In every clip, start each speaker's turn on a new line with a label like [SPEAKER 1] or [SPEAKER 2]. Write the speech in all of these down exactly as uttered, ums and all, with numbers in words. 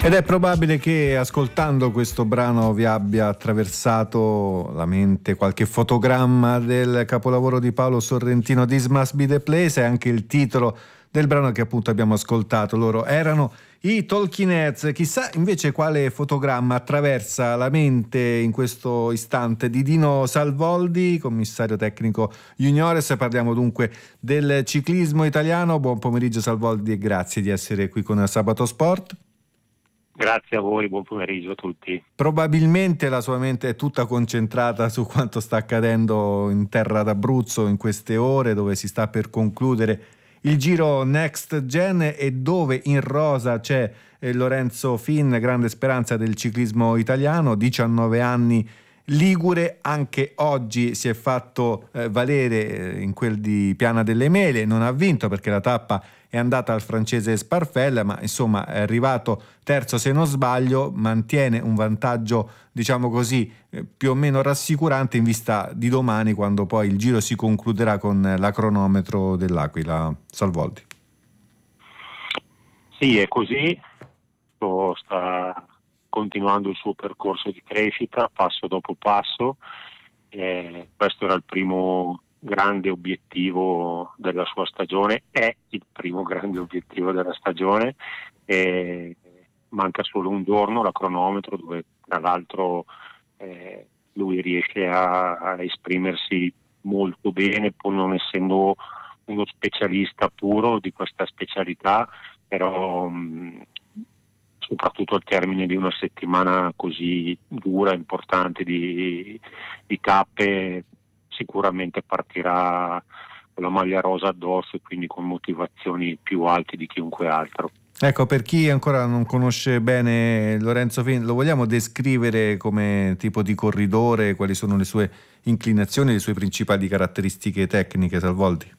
[SPEAKER 1] Ed è probabile che ascoltando questo brano vi abbia attraversato la mente qualche fotogramma del capolavoro di Paolo Sorrentino, This Must Be the Place, e anche il titolo del brano che appunto abbiamo ascoltato. Loro erano i Talking Heads. Chissà invece quale fotogramma attraversa la mente in questo istante di Dino Salvoldi, commissario tecnico juniores. Parliamo dunque del ciclismo italiano. Buon pomeriggio Salvoldi e grazie di essere qui con Sabato Sport.
[SPEAKER 2] Grazie a voi, buon pomeriggio a tutti.
[SPEAKER 1] Probabilmente la sua mente è tutta concentrata su quanto sta accadendo in terra d'Abruzzo in queste ore, dove si sta per concludere il Giro Next Gen e dove in rosa c'è eh, Lorenzo Fin, grande speranza del ciclismo italiano, diciannove anni, ligure. Anche oggi si è fatto eh, valere eh, in quel di Piana delle Mele, non ha vinto perché la tappa è andata al francese Sparfel, ma insomma è arrivato terzo se non sbaglio, mantiene un vantaggio diciamo così eh, più o meno rassicurante in vista di domani, quando poi il giro si concluderà con la cronometro dell'Aquila. Salvoldi.
[SPEAKER 2] Sì, è così, sta continuando il suo percorso di crescita passo dopo passo, eh, questo era il primo grande obiettivo della sua stagione, è il primo grande obiettivo della stagione, e manca solo un giorno la cronometro, dove tra l'altro eh, lui riesce a, a esprimersi molto bene, pur non essendo uno specialista puro di questa specialità, però mh, soprattutto al termine di una settimana così dura, importante di, di tappe, sicuramente partirà con la maglia rosa addosso e quindi con motivazioni più alte di chiunque altro.
[SPEAKER 1] Ecco, per chi ancora non conosce bene Lorenzo Fin, lo vogliamo descrivere come tipo di corridore? Quali sono le sue inclinazioni, le sue principali caratteristiche tecniche, Salvoldi?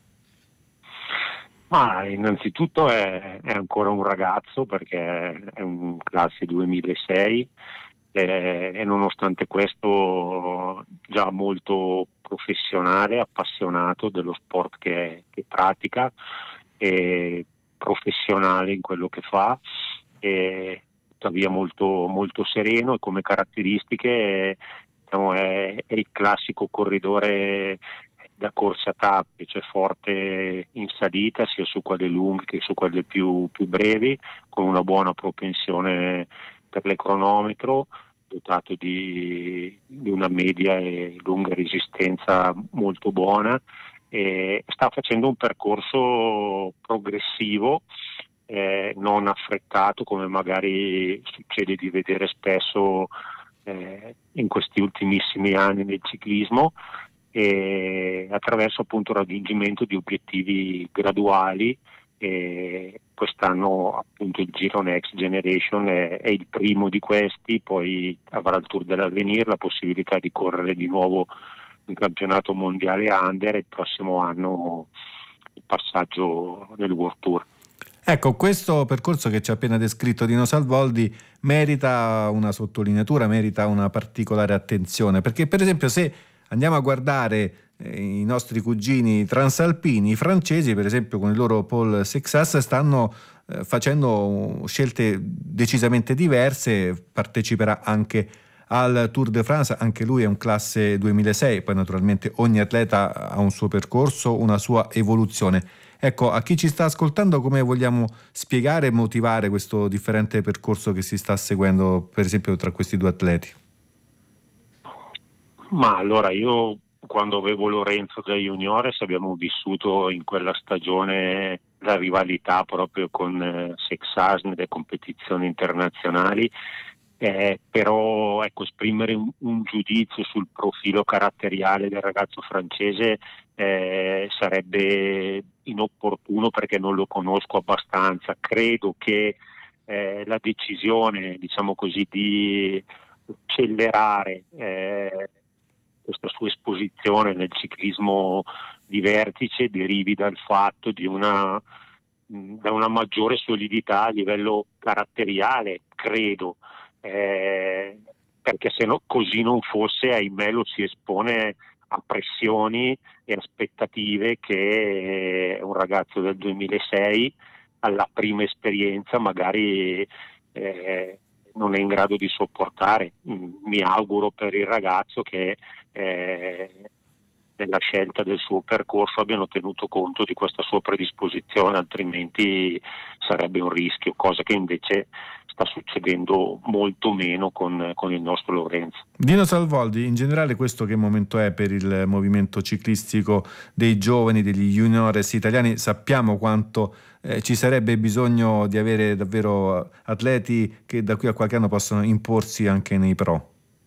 [SPEAKER 2] Ma innanzitutto è, è ancora un ragazzo, perché è un classe duemilasei e, e nonostante questo già molto professionale, appassionato dello sport che, che pratica, e professionale in quello che fa, e tuttavia molto, molto sereno, e come caratteristiche diciamo, è, è il classico corridore da corsa a tappe, cioè forte in salita sia su quelle lunghe che su quelle più, più brevi, con una buona propensione per le cronometro, dotato di, di una media e lunga resistenza molto buona, e sta facendo un percorso progressivo, eh, non affrettato come magari succede di vedere spesso eh, in questi ultimissimi anni nel ciclismo, e attraverso appunto il raggiungimento di obiettivi graduali. E quest'anno appunto il Giro Next Generation è, è il primo di questi, poi avrà il Tour dell'Avenir, la possibilità di correre di nuovo un campionato mondiale under, e il prossimo anno il passaggio nel World Tour.
[SPEAKER 1] Ecco, questo percorso che ci ha appena descritto Dino Salvoldi merita una sottolineatura, merita una particolare attenzione, perché per esempio se andiamo a guardare eh, i nostri cugini transalpini, i francesi per esempio con il loro Paul Sexas stanno eh, facendo scelte decisamente diverse, parteciperà anche al Tour de France, anche lui è un classe duemilasei, poi naturalmente ogni atleta ha un suo percorso, una sua evoluzione. Ecco, a chi ci sta ascoltando come vogliamo spiegare e motivare questo differente percorso che si sta seguendo per esempio tra questi due atleti?
[SPEAKER 2] Ma allora io quando avevo Lorenzo da juniores abbiamo vissuto in quella stagione la rivalità proprio con eh, Sexas nelle competizioni internazionali, eh, però ecco, esprimere un, un giudizio sul profilo caratteriale del ragazzo francese eh, sarebbe inopportuno, perché non lo conosco abbastanza. Credo che eh, la decisione, diciamo così, di accelerare eh, questa sua esposizione nel ciclismo di vertice derivi dal fatto di una, da una maggiore solidità a livello caratteriale, credo, eh, perché se no, così non fosse, ahimè lo si espone a pressioni e aspettative che un ragazzo del duemilasei alla prima esperienza magari eh, non è in grado di sopportare. Mi auguro per il ragazzo che eh, nella scelta del suo percorso abbiano tenuto conto di questa sua predisposizione, altrimenti sarebbe un rischio, cosa che invece sta succedendo molto meno con, con il nostro Lorenzo.
[SPEAKER 1] Dino Salvoldi, in generale questo che momento è per il movimento ciclistico dei giovani, degli juniores italiani? Sappiamo quanto eh, ci sarebbe bisogno di avere davvero atleti che da qui a qualche anno possono imporsi anche nei pro.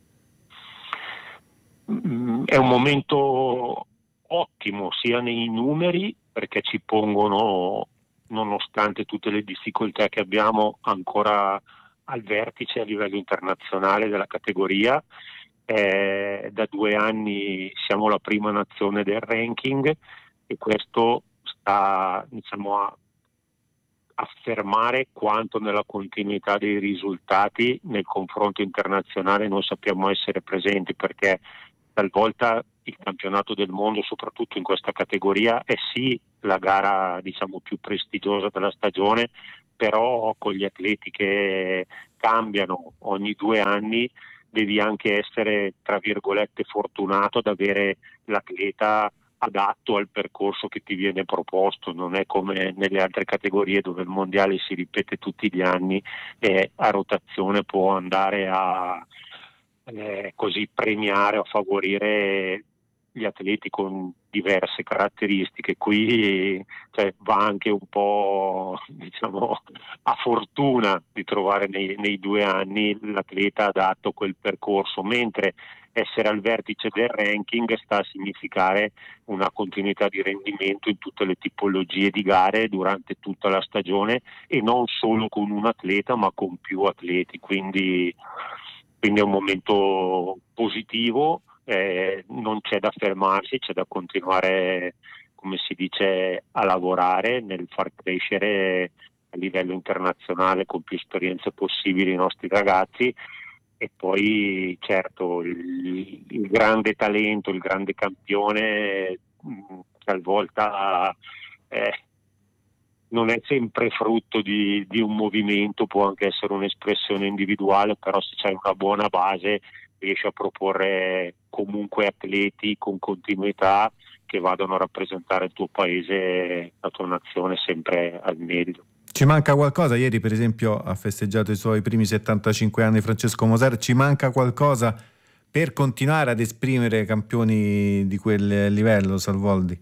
[SPEAKER 2] È un momento ottimo sia nei numeri, perché ci pongono, nonostante tutte le difficoltà che abbiamo, ancora al vertice a livello internazionale della categoria. Eh, da due anni siamo la prima nazione del ranking e questo sta, diciamo, a affermare quanto nella continuità dei risultati nel confronto internazionale noi sappiamo essere presenti, perché talvolta il campionato del mondo, soprattutto in questa categoria, è sì la gara, diciamo, più prestigiosa della stagione, però con gli atleti che cambiano ogni due anni devi anche essere, tra virgolette, fortunato ad avere l'atleta adatto al percorso che ti viene proposto. Non è come nelle altre categorie dove il mondiale si ripete tutti gli anni e a rotazione può andare a eh, così premiare o favorire gli atleti con diverse caratteristiche. Qui cioè, va anche un po', diciamo, a fortuna di trovare nei, nei due anni l'atleta adatto a quel percorso, mentre essere al vertice del ranking sta a significare una continuità di rendimento in tutte le tipologie di gare durante tutta la stagione, e non solo con un atleta ma con più atleti, quindi, quindi è un momento positivo. Eh, non c'è da fermarsi, c'è da continuare, come si dice, a lavorare nel far crescere a livello internazionale con più esperienze possibili i nostri ragazzi. E poi certo il, il grande talento, il grande campione mh, talvolta eh, non è sempre frutto di, di un movimento, può anche essere un'espressione individuale, però se c'è una buona base riesci a proporre comunque atleti con continuità che vadano a rappresentare il tuo paese, la tua nazione sempre al meglio.
[SPEAKER 1] Ci manca qualcosa? Ieri per esempio ha festeggiato i suoi primi settantacinque anni Francesco Moser. Ci manca qualcosa per continuare ad esprimere campioni di quel livello, Salvoldi?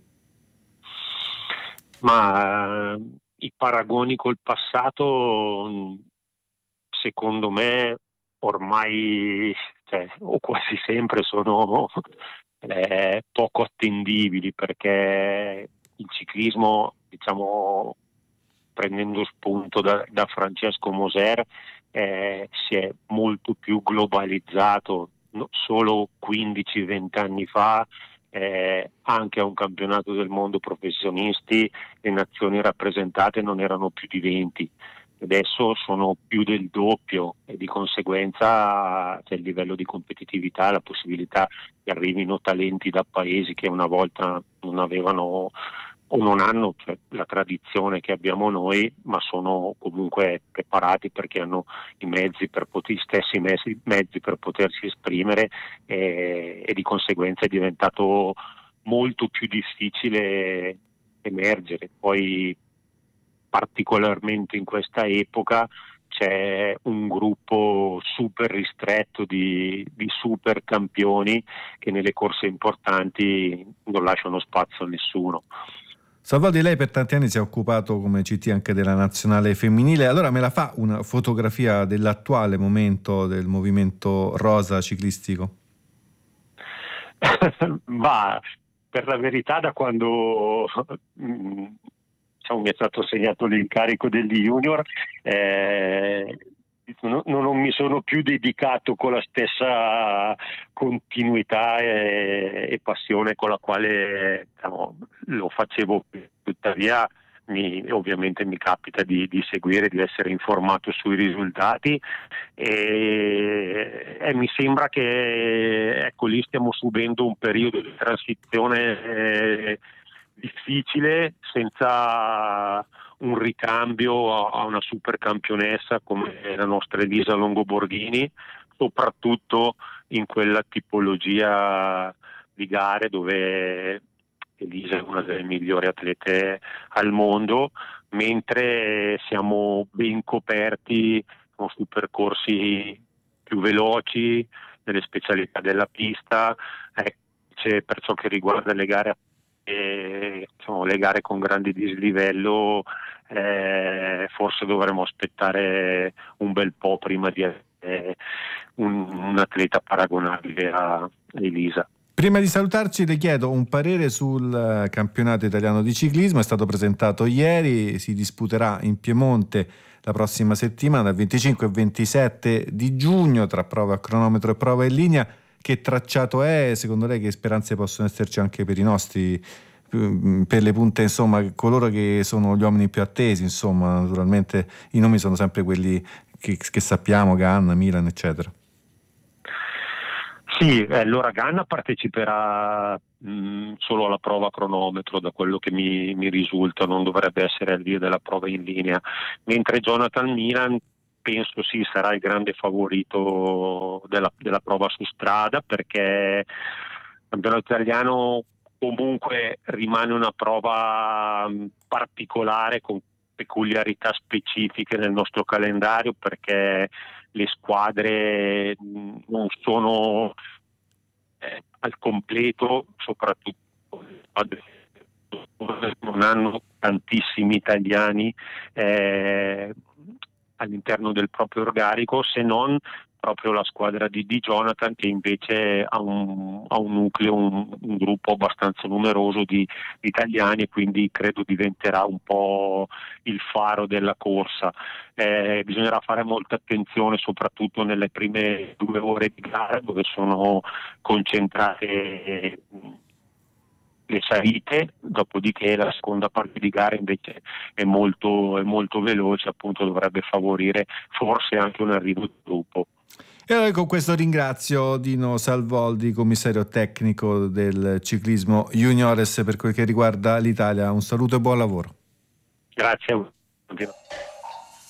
[SPEAKER 2] Ma eh, i paragoni col passato secondo me ormai, cioè, o quasi sempre sono eh, poco attendibili, perché il ciclismo, diciamo, prendendo spunto da, da Francesco Moser, eh, si è molto più globalizzato. No, solo quindici venti anni fa eh, anche a un campionato del mondo professionisti le nazioni rappresentate non erano più di venti, adesso sono più del doppio, e di conseguenza c'è il livello di competitività, la possibilità che arrivino talenti da paesi che una volta non avevano o non hanno, cioè, la tradizione che abbiamo noi, ma sono comunque preparati perché hanno i mezzi per poter, stessi mezzi, mezzi per potersi esprimere, e, e di conseguenza è diventato molto più difficile emergere. Poi particolarmente in questa epoca c'è un gruppo super ristretto di, di super campioni che nelle corse importanti non lasciano spazio a nessuno.
[SPEAKER 1] Salvoldi, lei per tanti anni si è occupato come C T anche della nazionale femminile, allora me la fa una fotografia dell'attuale momento del movimento rosa ciclistico?
[SPEAKER 2] Ma per la verità, da quando mh, diciamo, mi è stato assegnato l'incarico degli junior, eh, non, non mi sono più dedicato con la stessa continuità e, e passione con la quale diciamo, lo facevo. Tuttavia mi, ovviamente mi capita di, di seguire, di essere informato sui risultati, e, e mi sembra che ecco, lì stiamo subendo un periodo di transizione eh, difficile, senza un ricambio a, a una super campionessa come la nostra Elisa Longoborghini, soprattutto in quella tipologia di gare dove Elisa è una delle migliori atlete al mondo, mentre siamo ben coperti su percorsi più veloci, nelle specialità della pista, eh, per ciò che riguarda le gare, eh, diciamo, le gare con grande dislivello, eh, forse dovremmo aspettare un bel po' prima di avere un, un atleta paragonabile a Elisa.
[SPEAKER 1] Prima di salutarci le chiedo un parere sul campionato italiano di ciclismo. È stato presentato ieri, si disputerà in Piemonte la prossima settimana, il venticinque e ventisette di giugno, tra prova a cronometro e prova in linea. Che tracciato è? Secondo lei che speranze possono esserci anche per i nostri, per le punte, insomma, coloro che sono gli uomini più attesi? Insomma, naturalmente i nomi sono sempre quelli che, che sappiamo, Ganna, Milan, eccetera.
[SPEAKER 2] Sì, allora Ganna parteciperà mh, solo alla prova a cronometro, da quello che mi, mi risulta, non dovrebbe essere al dia della prova in linea, mentre Jonathan Milan penso sì sarà il grande favorito della, della prova su strada, perché il campionato italiano comunque rimane una prova mh, particolare con peculiarità specifiche nel nostro calendario, perché le squadre non sono eh, al completo, soprattutto non hanno tantissimi italiani eh, all'interno del proprio organico, se non proprio la squadra di, di Jonathan, che invece ha un, ha un nucleo, un, un gruppo abbastanza numeroso di, di italiani, e quindi credo diventerà un po' il faro della corsa. Eh, bisognerà fare molta attenzione soprattutto nelle prime due ore di gara, dove sono concentrate le salite, dopodiché la seconda parte di gara invece è molto, è molto veloce, appunto dovrebbe favorire forse anche un arrivo di gruppo.
[SPEAKER 1] E allora con questo ringrazio Dino Salvoldi, commissario tecnico del ciclismo juniores per quel che riguarda l'Italia. Un saluto e buon lavoro.
[SPEAKER 2] Grazie a voi.